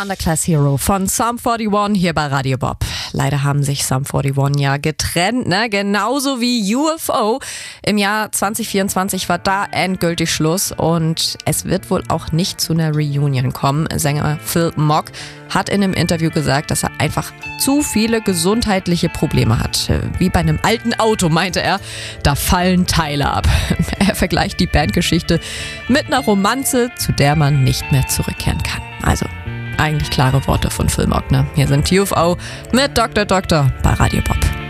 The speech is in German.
Underclass Hero von Sum 41 hier bei Radio Bob. Leider haben sich Sum 41 ja getrennt, ne? Genauso wie UFO. Im Jahr 2024 war da endgültig Schluss und es wird wohl auch nicht zu einer Reunion kommen. Sänger Phil Mogg hat in einem Interview gesagt, dass er einfach zu viele gesundheitliche Probleme hat. Wie bei einem alten Auto, meinte er, da fallen Teile ab. Er vergleicht die Bandgeschichte mit einer Romanze, zu der man nicht mehr zurückkehren kann. Also eigentlich klare Worte von Phil Mogg, ne? Hier sind UFO mit Dr. Doktor bei Radio Bob.